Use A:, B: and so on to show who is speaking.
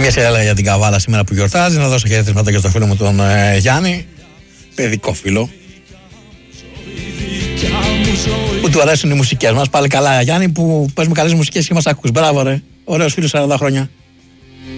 A: Μια σειρά για την Καβάλα σήμερα που γιορτάζει. Να δώσω χαιρετίσματα και στο φίλο μου τον Γιάννη, παιδικό φίλο, που του αρέσουν οι μουσικές μας. Πάλι καλά, Γιάννη, που παίζουμε καλές μουσικές και μας ακούς. Μπράβο, ρε. Ωραίος φίλος 40 χρόνια.